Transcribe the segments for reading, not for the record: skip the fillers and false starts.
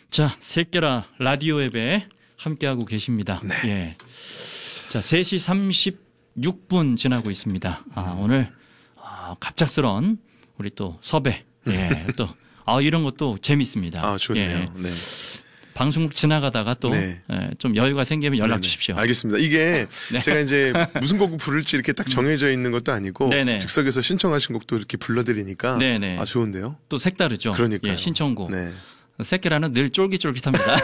자, 새끼라 라디오 앱에 함께하고 계십니다. 네. 예. 자, 3시 36분 지나고 있습니다. 오늘 갑작스런 우리 또 섭외. 예. 또 이런 것도 재밌습니다. 좋네요. 예. 네. 방송국 지나가다가 또 좀 여유가 생기면 연락 주십시오. 알겠습니다. 이게 네. 제가 이제 무슨 곡을 부를지 이렇게 딱 정해져 있는 것도 아니고 네네. 즉석에서 신청하신 곡도 이렇게 불러드리니까 네네. 좋은데요. 또 색다르죠. 그러니까요. 예, 신청곡. 네. 새끼라는 늘 쫄깃쫄깃합니다.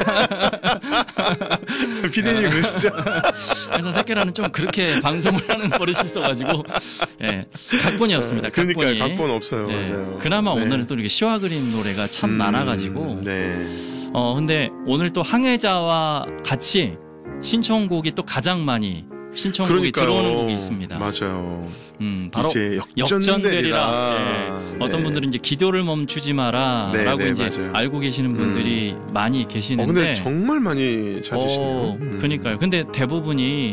피디님 그러시죠? 그래서 새끼라는 좀 그렇게 방송을 하는 버릇이 있어가지고 각본이 없습니다. 각본이. 그러니까요. 각본 없어요. 예. 맞아요. 그나마 네. 오늘은 또 이렇게 시와 그린 노래가 참 많아가지고 네. 근데 오늘 또 항해자와 같이 신청곡이 또 가장 많이 신청곡이 그러니까요. 들어오는 곡이 있습니다. 맞아요. 바로 이제 역전되리라. 네. 어떤 분들은 이제 기도를 멈추지 마라라고 네, 이제 맞아요. 알고 계시는 분들이 많이 계시는데. 근데 정말 많이 찾으시네요. 그러니까요. 근데 대부분이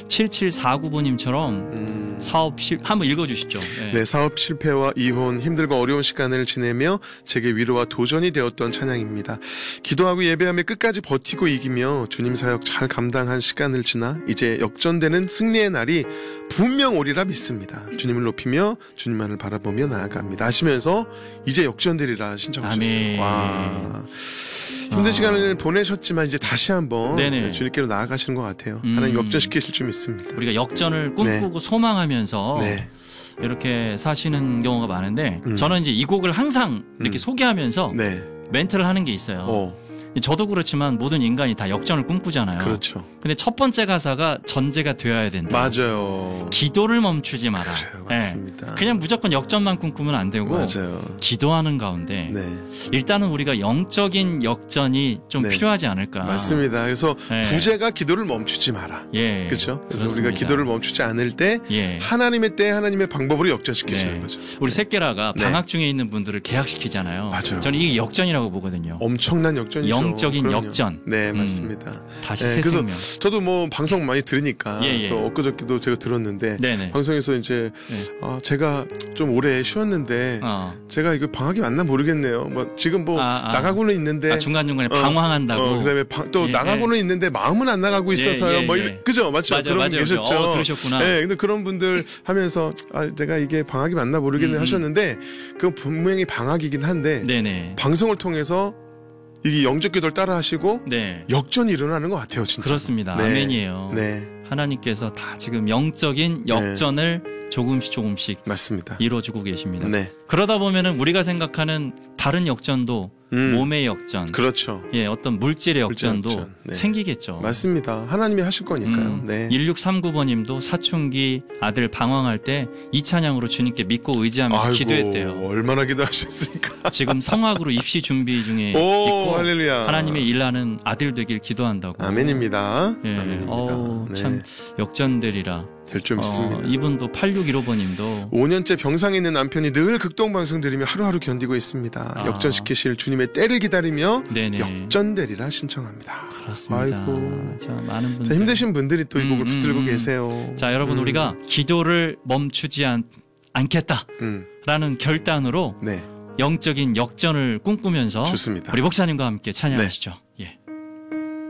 7749번님처럼 한번 읽어주시죠. 네, 사업 실패와 이혼, 힘들고 어려운 시간을 지내며 제게 위로와 도전이 되었던 찬양입니다. 기도하고 예배하며 끝까지 버티고 이기며 주님 사역 잘 감당한 시간을 지나 이제 역전되는 승리의 날이 분명 오리라 믿습니다. 주님을 높이며 주님만을 바라보며 나아갑니다 하시면서 이제 역전되리라 신청하셨어요. 아멘. 와, 힘든 시간을 보내셨지만 이제 다시 한번 주님께로 나아가시는 것 같아요. 하나님 역전시키실 줄 믿습니다. 우리가 역전을 꿈꾸고 소망하면서 이렇게 사시는 경우가 많은데 저는 이제 이 곡을 항상 이렇게 소개하면서 멘트를 하는 게 있어요. 저도 그렇지만 모든 인간이 다 역전을 꿈꾸잖아요. 그렇죠. 근데 첫 번째 가사가 전제가 되어야 된다. 맞아요. 기도를 멈추지 마라. 그래요, 맞습니다. 그냥 무조건 역전만 꿈꾸면 안 되고 맞아요. 기도하는 가운데 일단은 우리가 영적인 역전이 좀 필요하지 않을까. 맞습니다. 그래서 부제가 기도를 멈추지 마라. 그렇죠. 그래서 그렇습니다. 우리가 기도를 멈추지 않을 때 하나님의 때 하나님의 방법으로 역전시키시는 거죠. 우리 새끼라가 방학 중에 있는 분들을 개학시키잖아요. 맞아요. 저는 이게 역전이라고 보거든요. 엄청난 역전이죠. 영적인 그럼요. 역전. 네, 맞습니다. 다시 새 생명. 그래서 저도 뭐 방송 많이 들으니까 또 엊그저께도 제가 들었는데 방송에서 이제 제가 좀 오래 쉬었는데 제가 이거 방학이 맞나 모르겠네요. 뭐 지금 뭐 나가고는 있는데 중간중간에 방황한다고. 그다음에 또 나가고는 있는데 마음은 안 나가고 있어서요. 그죠? 맞죠? 그런 분 계셨죠. 들으셨구나. 네, 근데 그런 분들 하면서 내가 이게 방학이 맞나 모르겠네 하셨는데 그건 분명히 방학이긴 한데 방송을 통해서 이게 영적 기도를 따라 하시고 역전이 일어나는 것 같아요, 진짜. 그렇습니다. 아멘이에요. 하나님께서 다 지금 영적인 역전을 조금씩 맞습니다. 이루어주고 계십니다. 그러다 보면은 우리가 생각하는 다른 역전도 몸의 역전, 그렇죠. 어떤 물질의 역전도 생기겠죠. 맞습니다. 하나님이 하실 거니까요. 1639번님도 사춘기 아들 방황할 때 이 찬양으로 주님께 믿고 의지하면서 기도했대요. 얼마나 기도하셨습니까? 지금 성악으로 입시 준비 중에 있고 할렐루야. 하나님의 일하는 아들 되길 기도한다고. 아멘입니다. 아멘입니다. 참 역전되리라. 될 줄 믿습니다. 이분도 8615번님도 5년째 병상에 있는 남편이 늘 극동방송 들으며 하루하루 견디고 있습니다. 역전시키실 주님의 때를 기다리며 역전되리라 신청합니다. 그렇습니다. 아이고. 자, 많은 분들. 힘드신 분들이 또 이 곡을 붙들고 계세요. 자, 여러분 우리가 기도를 멈추지 않겠다라는 결단으로 영적인 역전을 꿈꾸면서 좋습니다. 우리 목사님과 함께 찬양하시죠.